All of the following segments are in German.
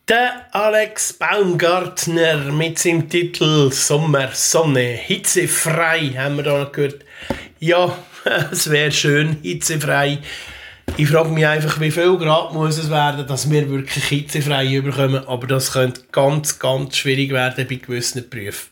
Der Alex Baumgartner mit seinem Titel Sommer, Sonne, hitzefrei, haben wir da noch gehört. Ja, es wäre schön, hitzefrei. Ich frage mich einfach, wie viel Grad muss es werden, dass wir wirklich hitzefrei bekommen. Aber das könnte ganz, ganz schwierig werden bei gewissen Berufen.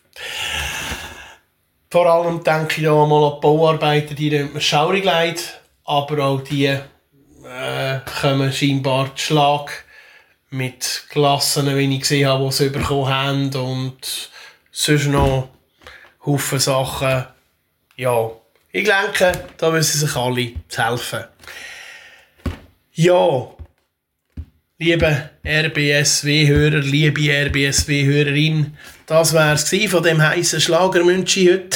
Vor allem denke ich da mal an die Bauarbeiter, die tun mir schaurig leid. Aber auch die kommen scheinbar zu Schlag mit Klassen, wie ich gesehen habe, die sie bekommen haben. Und sonst noch Haufen Sachen. Ja, ich denke, da müssen sich alle zu helfen. Ja, liebe RBSW-Hörer, liebe RBSW-Hörerin, das war es von dem heissen Schlagermünchi heute.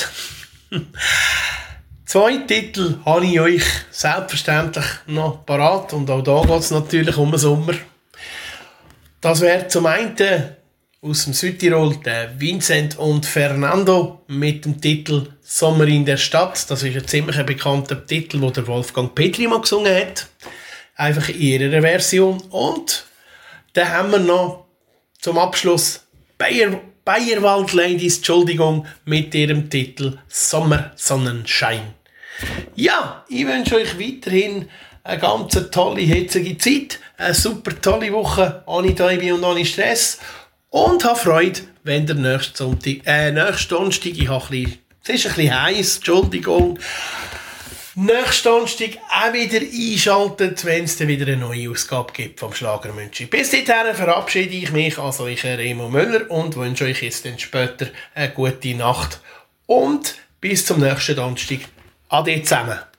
2 Titel habe ich euch selbstverständlich noch parat und auch da geht es natürlich um den Sommer. Das wäre zum einen aus dem Südtirol der Vincent und Fernando mit dem Titel Sommer in der Stadt. Das ist ein ziemlich bekannter Titel, den der Wolfgang Petri mal gesungen hat. Einfach in ihrer Version. Und dann haben wir noch zum Abschluss Bayerwald Ladies, Entschuldigung, mit ihrem Titel Sommer, Sonnenschein. Ja, ich wünsche euch weiterhin eine ganz tolle, hitzige Zeit, eine super tolle Woche, ohne Träume und ohne Stress. Und habe Freude, wenn der nächste Donnerstag, es ist ein bisschen heiß, Entschuldigung, nächsten Donnerstag auch wieder einschaltet, wenn es dann wieder eine neue Ausgabe gibt vom Schlagermünchi. Bis dahin verabschiede ich mich als euch Remo Müller und wünsche euch jetzt dann später eine gute Nacht und bis zum nächsten Donnerstag. Ade zusammen.